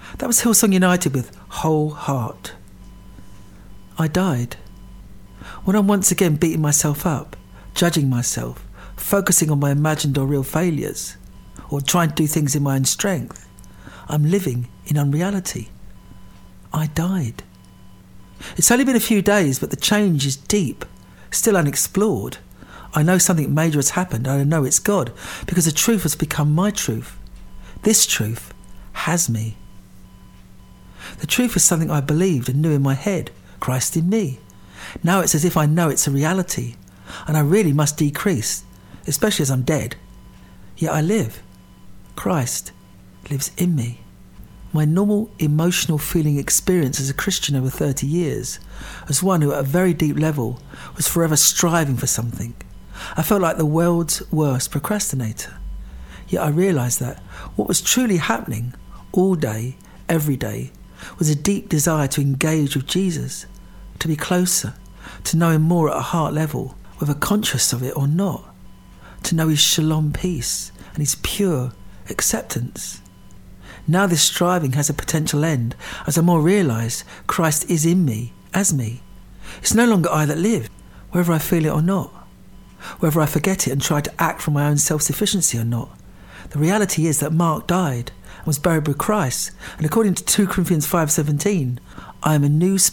That was Hillsong United with Whole Heart. I died. When I'm once again beating myself up, judging myself, focusing on my imagined or real failures, or trying to do things in my own strength, I'm living in unreality. I died. It's only been a few days, but the change is deep, still unexplored. I know something major has happened, and I know it's God, because the truth has become my truth. This truth has me. The truth is something I believed and knew in my head, Christ in me. Now it's as if I know it's a reality, and I really must decrease, especially as I'm dead. Yet I live. Christ lives in me. My normal emotional feeling experience as a Christian over 30 years, as one who at a very deep level was forever striving for something. I felt like the world's worst procrastinator. Yet I realised that what was truly happening all day, every day, was a deep desire to engage with Jesus, to be closer, to know him more at a heart level, whether conscious of it or not, to know his shalom peace and his pure acceptance. Now this striving has a potential end as I more realise Christ is in me, as me. It's no longer I that live, whether I feel it or not, whether I forget it and try to act from my own self-sufficiency or not. The reality is that Mark died and was buried with Christ, and according to 2 Corinthians 5:17, I am a new